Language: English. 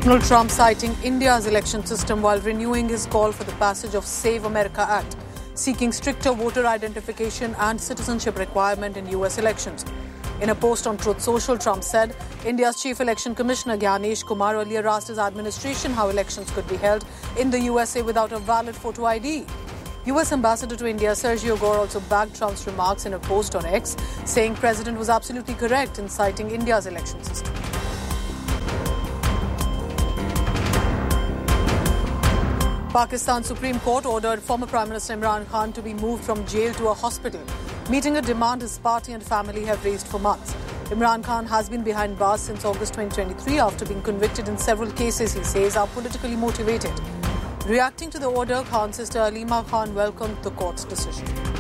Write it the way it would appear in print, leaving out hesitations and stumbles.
Donald Trump citing India's election system while renewing his call for the passage of Save America Act, seeking stricter voter identification and citizenship requirement in US elections. In a post on Truth Social, Trump said India's Chief Election Commissioner Gyanesh Kumar earlier asked his administration how elections could be held in the USA without a valid photo ID. US Ambassador to India Sergio Gore also backed Trump's remarks in a post on X, saying President was absolutely correct in citing India's election system. Pakistan Supreme Court ordered former Prime Minister Imran Khan to be moved from jail to a hospital, meeting a demand his party and family have raised for months. Imran Khan has been behind bars since August 2023 after being convicted in several cases he says are politically motivated. Reacting to the order, Khan's sister Alima Khan welcomed the court's decision.